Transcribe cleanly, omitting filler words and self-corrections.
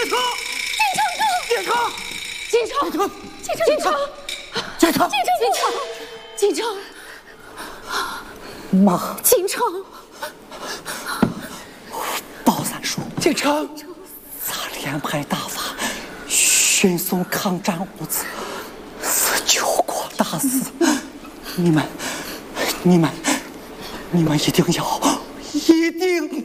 城，进城， 进城， 进城， 进城， 进城， 进城， 妈， 进城， 包三叔，进城，咱连派大法，迅速抗战物资，是救国大事。你们一定要，一定。